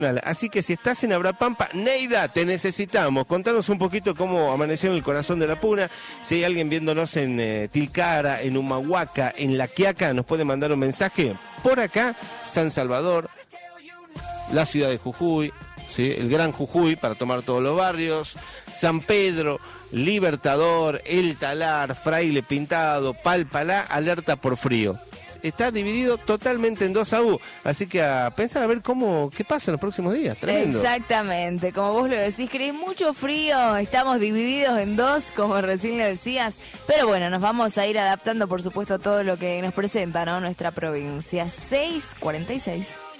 Así que si estás en Abrapampa, Neida, te necesitamos. Contanos un poquito cómo amaneció en el corazón de la Puna. Si hay alguien viéndonos en Tilcara, en Humahuaca, en La Quiaca, nos puede mandar un mensaje. Por acá, San Salvador, la ciudad de Jujuy, ¿sí? El Gran Jujuy, para tomar todos los barrios, San Pedro, Libertador, El Talar, Fraile Pintado, Palpalá, alerta por frío. Está dividido totalmente en 2 AU, así que a pensar a ver qué pasa en los próximos días. Tremendo. Exactamente, como vos lo decís, Cris, mucho frío, estamos divididos en 2, como recién lo decías, pero bueno, nos vamos a ir adaptando, por supuesto, a todo lo que nos presenta, ¿no? Nuestra provincia. 6:46.